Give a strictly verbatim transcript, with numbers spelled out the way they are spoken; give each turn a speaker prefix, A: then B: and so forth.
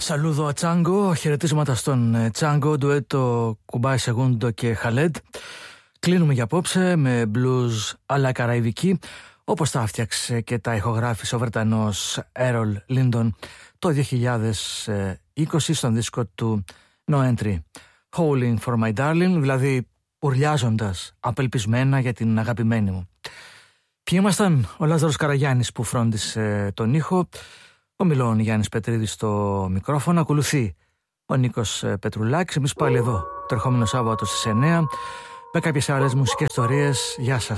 A: Saludo a Τσάνγκο, χαιρετίσματα στον Τσάνγκο, ντουέτο Κουμπάι Σεγούντο και Χαλέντ. Κλείνουμε για απόψε με blues αλλά καραϊβική, όπως τα έφτιαξε και τα ηχογράφησε ο Βρετανός Έρολ Λίντον το δύο χιλιάδες είκοσι στον δίσκο του No Entry. Howling for my darling, δηλαδή ουρλιάζοντας απελπισμένα για την αγαπημένη μου. Ποιοι ήμασταν? Ο Λάζαρος Καραγιάννης που φρόντισε τον ήχο, ο Μιλών Γιάννης Πετρίδης στο μικρόφωνο, ακολουθεί ο Νίκος Πετρουλάκης. Εμείς πάλι εδώ το ερχόμενο Σάββατο στις εννιά με κάποιες άλλες μουσικές ιστορίες. Γεια σας.